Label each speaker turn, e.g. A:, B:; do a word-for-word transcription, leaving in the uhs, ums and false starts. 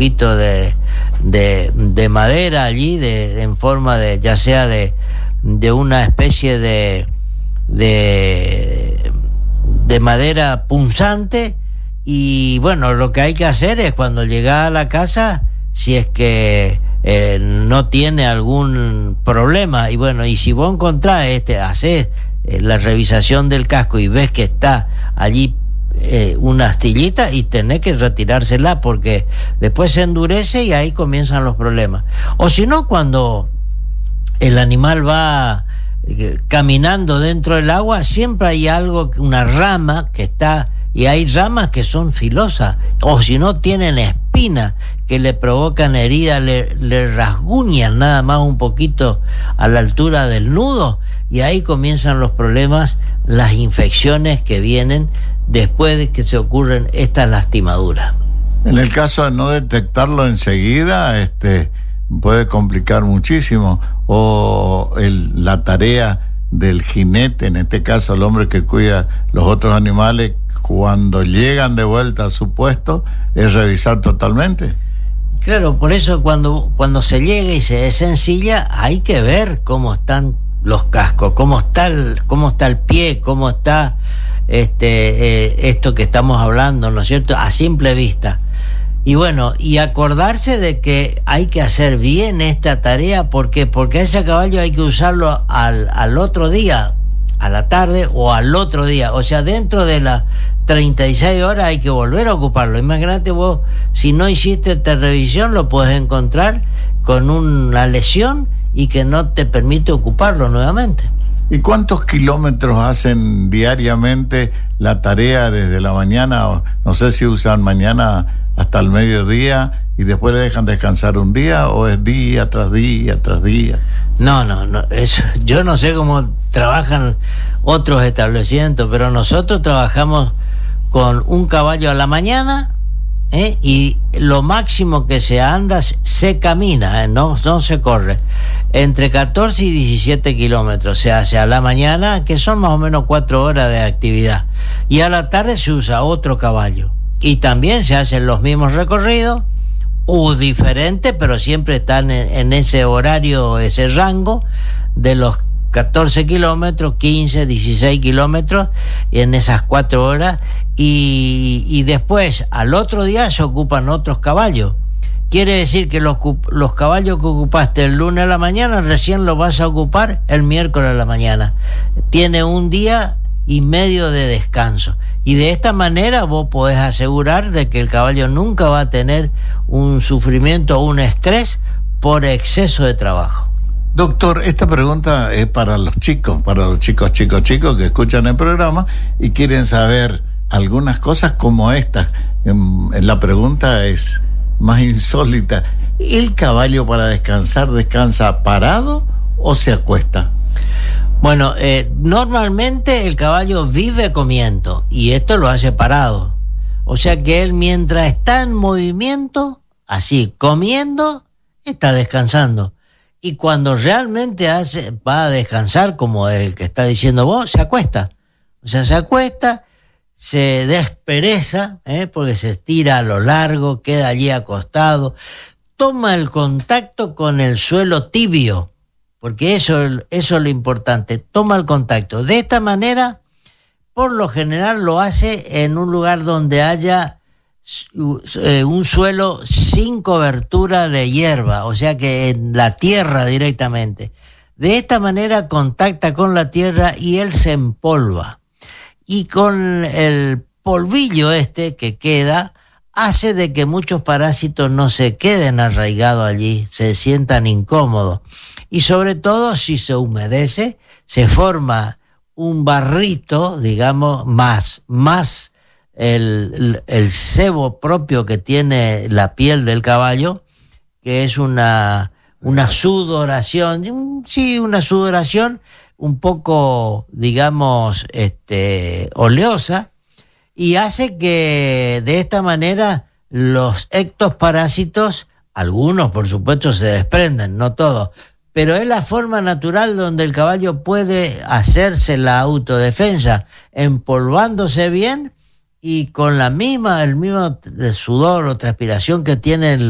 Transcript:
A: poquito de, de, de madera allí, de, en forma de, ya sea de, de una especie de, de, de madera punzante. Y bueno, lo que hay que hacer es cuando llega a la casa, si es que eh, no tiene algún problema, y bueno, y si vos encontrás, este, hacés eh, la revisación del casco y ves que está allí eh, una astillita, y tenés que retirársela porque después se endurece y ahí comienzan los problemas. O si no, cuando el animal va eh, caminando dentro del agua, siempre hay algo, una rama que está, y hay ramas que son filosas, o si no tienen espinas que le provocan heridas, le, le rasguñan nada más un poquito a la altura del nudo, y ahí comienzan los problemas, las infecciones que vienen después de que se ocurren estas lastimaduras.
B: En el caso de no detectarlo enseguida, este, puede complicar muchísimo, o el, la tarea del jinete, en este caso el hombre que cuida los otros animales, cuando llegan de vuelta a su puesto, es revisar totalmente.
A: Claro, por eso cuando, cuando se llega y se desencilla, hay que ver cómo están los cascos, cómo está el, cómo está el pie, cómo está este eh, esto que estamos hablando, ¿no es cierto?, a simple vista. Y bueno, y acordarse de que hay que hacer bien esta tarea, porque porque a ese caballo hay que usarlo al, al otro día, a la tarde o al otro día, o sea, dentro de las treinta y seis horas hay que volver a ocuparlo. Imagínate vos, si no hiciste esta revisión, lo puedes encontrar con una lesión y que no te permite ocuparlo nuevamente.
B: ¿Y cuántos kilómetros hacen diariamente la tarea desde la mañana? No sé si usan mañana hasta el mediodía y después le dejan descansar un día, o es día tras día tras día.
A: No, no, no, eso, yo no sé cómo trabajan otros establecimientos, pero nosotros trabajamos con un caballo a la mañana, ¿eh? Y lo máximo que se anda, se camina, ¿eh? no, no se corre, entre catorce y diecisiete kilómetros se hace a la mañana, que son más o menos cuatro horas de actividad, y a la tarde se usa otro caballo, y también se hacen los mismos recorridos, o diferentes, pero siempre están en, en ese horario, ese rango de los catorce kilómetros, quince, dieciséis kilómetros, en esas cuatro horas, y, y después al otro día se ocupan otros caballos. Quiere decir que los, los caballos que ocupaste el lunes a la mañana recién los vas a ocupar el miércoles a la mañana. Tiene un día y medio de descanso, y de esta manera vos podés asegurar de que el caballo nunca va a tener un sufrimiento o un estrés por exceso de trabajo.
B: Doctor, esta pregunta es para los chicos, para los chicos, chicos, chicos que escuchan el programa y quieren saber algunas cosas como esta. La pregunta es más insólita. ¿El caballo para descansar descansa parado o se acuesta?
A: Bueno, eh, normalmente el caballo vive comiendo, y esto lo hace parado. O sea que él, mientras está en movimiento, así, comiendo, está descansando. Y cuando realmente hace, va a descansar, como el que está diciendo vos, se acuesta. O sea, se acuesta, se despereza, ¿eh? porque se estira a lo largo, queda allí acostado, toma el contacto con el suelo tibio, porque eso, eso es lo importante, toma el contacto. De esta manera, por lo general lo hace en un lugar donde haya un suelo sin cobertura de hierba, o sea que en la tierra directamente. De esta manera contacta con la tierra y él se empolva. Y con el polvillo este que queda, hace de que muchos parásitos no se queden arraigados allí, se sientan incómodos. Y sobre todo, si se humedece, se forma un barrito, digamos, más, más el, el, el sebo propio que tiene la piel del caballo, que es una, una sudoración, sí, una sudoración un poco, digamos, este, oleosa, y hace que de esta manera los ectoparásitos, algunos por supuesto se desprenden, no todos, pero es la forma natural donde el caballo puede hacerse la autodefensa, empolvándose bien y con la misma, el mismo sudor o transpiración que tiene el